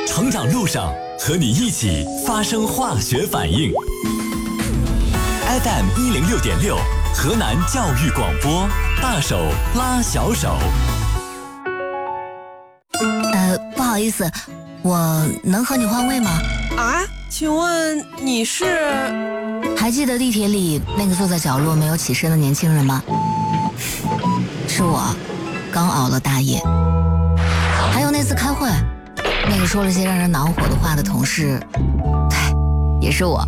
成长路上和你一起发生化学反应。FM106.6，河南教育广播，大手拉小手。 不好意思，我能和你换位吗？ 啊，请问你是？ 还记得地铁里那个坐在角落没有起身的年轻人吗？是我，刚熬了大夜。还有那次开会，那个说了些让人恼火的话的同事，对，也是我。